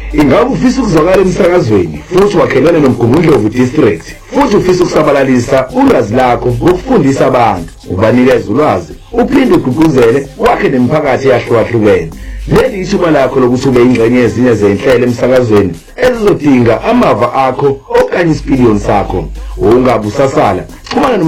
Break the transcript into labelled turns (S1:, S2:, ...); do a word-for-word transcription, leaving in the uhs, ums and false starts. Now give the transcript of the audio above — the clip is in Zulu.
S1: Ingabe ufisa ukuzwakala emsakazweni futhi wakhelene noMgungundlovu District futhi ufisa ukusabalalisa ulwazi lakho ngokufundisa abantu, ubanikeza ulwazi, uphinde ugqugquzele wakhe nemiphakathi eyahlukahlukene. Leli ithuma lakho lokuthi ube ingxenye yezinye zezinhlelo emsakazweni ezizodinga amava akho okanye isipiliyoni sakho. Ungabe usasala, xhumana